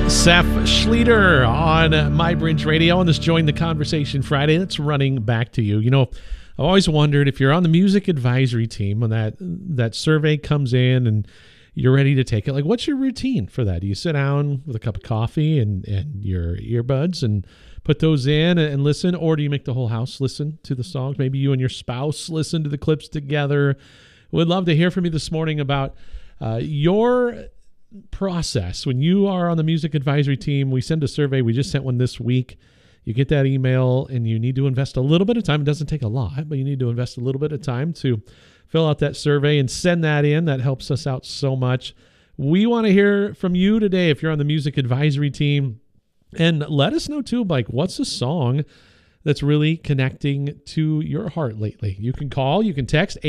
Seth Schleter on MyBridge Radio on this Join the Conversation Friday. That's running back to you. You know, I've always wondered if you're on the music advisory team when that survey comes in and you're ready to take it, like what's your routine for that? Do you sit down with a cup of coffee and your earbuds and put those in and listen, or do you make the whole house listen to the songs? Maybe you and your spouse listen to the clips together. Would love to hear from you this morning about your process when you are on the music advisory team. We send a survey. We just sent one this week. You get that email and you need to invest a little bit of time. It doesn't take a lot, but you need to invest a little bit of time to fill out that survey and send that in. That helps us out so much. We want to hear from you today if you're on the music advisory team, and let us know too, like what's a song that's really connecting to your heart lately. You can call, you can text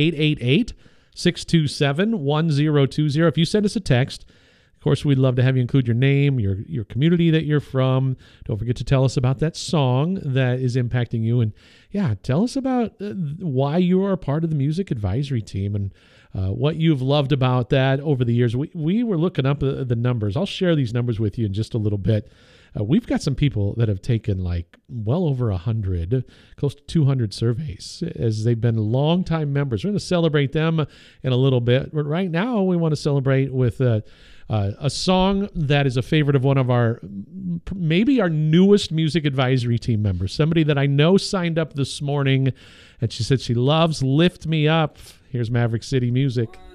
888-627-1020. If you send us a text, of course, we'd love to have you include your name, your community that you're from. Don't forget to tell us about that song that is impacting you. And yeah, tell us about why you are a part of the music advisory team and what you've loved about that over the years. We were looking up the numbers. I'll share these numbers with you in just a little bit. We've got some people that have taken like well over 100, close to 200 surveys as they've been longtime members. We're going to celebrate them in a little bit. But right now, we want to celebrate with a song that is a favorite of one of maybe our newest music advisory team members, somebody that I know signed up this morning, and she said she loves Lift Me Up. Here's Maverick City Music.